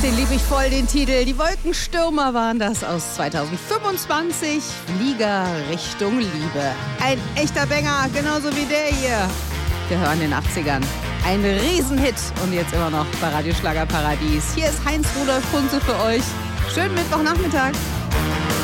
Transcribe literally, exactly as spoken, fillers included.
den liebe ich voll, den Titel. Die Wolkenstürmer waren das aus zweitausendfünfundzwanzig. Flieger Richtung Liebe. Ein echter Banger, genauso wie der hier. Wir hören den achtzigern. Ein Riesenhit und jetzt immer noch bei Radio Schlager Paradies. Hier ist Heinz Rudolf Kunze für euch. Schönen Mittwochnachmittag.